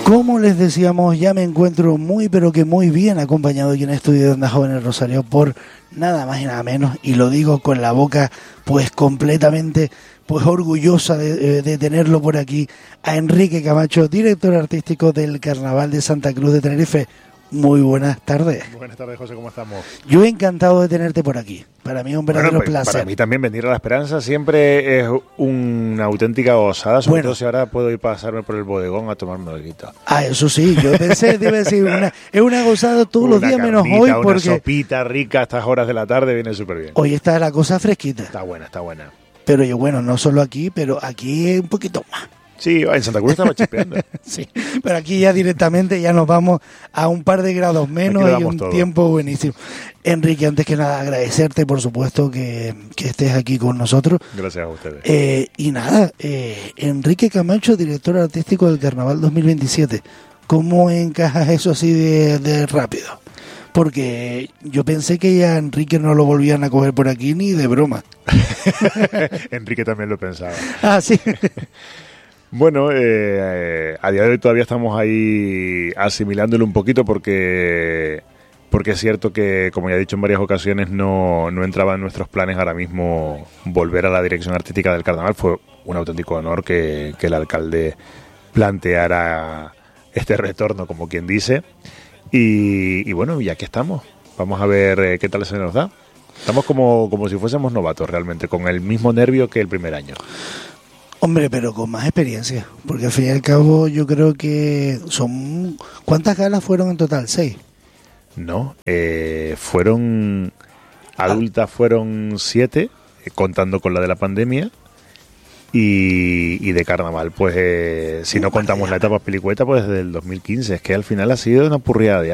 Como les decíamos, ya me encuentro muy pero que muy bien acompañado aquí en el estudio de Onda Joven Rosario por nada más y nada menos, y lo digo con la boca pues completamente pues orgullosa de tenerlo por aquí, a Enrique Camacho, director artístico del Carnaval de Santa Cruz de Tenerife. Muy buenas tardes. Buenas tardes, José, ¿cómo estamos? Yo encantado de tenerte por aquí. Para mí es un verdadero placer. Para mí también venir a La Esperanza siempre es una auténtica gozada, sobre todo si ahora puedo ir pasarme por el bodegón a tomarme algo. Ah, eso sí, yo pensé, te iba a decir, es una gozada todos los días menos hoy, porque una sopita rica a estas horas de la tarde viene súper bien. Hoy está la cosa fresquita. Está buena. Pero yo, bueno, no solo aquí, pero aquí un poquito más. Sí, en Santa Cruz estaba chispeando. Sí, pero aquí ya directamente ya nos vamos a un par de grados menos y un tiempo buenísimo. Enrique, antes que nada agradecerte, por supuesto, que estés aquí con nosotros. Gracias a ustedes. Y nada, Enrique Camacho, director artístico del Carnaval 2027. ¿Cómo encajas eso así de rápido? Porque yo pensé que ya Enrique no lo volvían a coger por aquí ni de broma. Enrique también lo pensaba. Ah, sí. Bueno, a día de hoy todavía estamos ahí asimilándolo un poquito porque es cierto que, como ya he dicho en varias ocasiones, no entraba en nuestros planes ahora mismo volver a la dirección artística del carnaval. Fue un auténtico honor que el alcalde planteara este retorno, como quien dice. Y bueno, y aquí estamos. Vamos a ver qué tal se nos da. Estamos como si fuésemos novatos realmente, con el mismo nervio que el primer año. Hombre, pero con más experiencia, porque al fin y al cabo yo creo que son... ¿Cuántas galas fueron en total? ¿6? No, fueron... Adultas fueron 7, contando con la de la pandemia, y de carnaval, pues si no contamos la etapa pelicueta, pues desde el 2015. Es que al final ha sido una purriada de